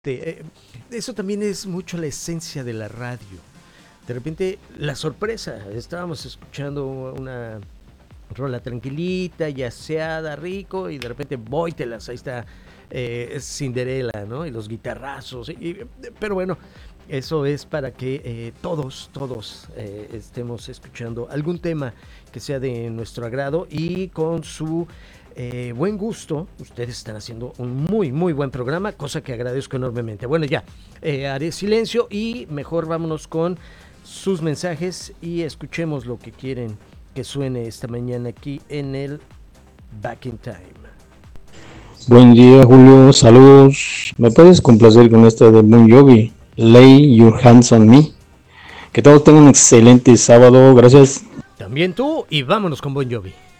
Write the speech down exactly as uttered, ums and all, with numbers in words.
Eh, eso también es mucho la esencia de la radio. De repente, la sorpresa. Estábamos escuchando una rola tranquilita, yaceada, rico, y de repente, vóytelas, ahí está eh, Cinderella, ¿no? Y los guitarrazos. Y, y, pero bueno, eso es para que eh, todos, todos eh, estemos escuchando algún tema que sea de nuestro agrado y con su eh, buen gusto. Ustedes están haciendo un muy, muy buen programa, cosa que agradezco enormemente. Bueno, ya, eh, haré silencio y mejor vámonos con sus mensajes y escuchemos lo que quieren que suene esta mañana aquí en el Back in Time. Buen día, Julio, saludos. ¿Me puedes complacer con esta de Bon Jovi, Lay Your Hands on Me? Que todos tengan un excelente sábado, gracias. También tú, y vámonos con Bon Jovi.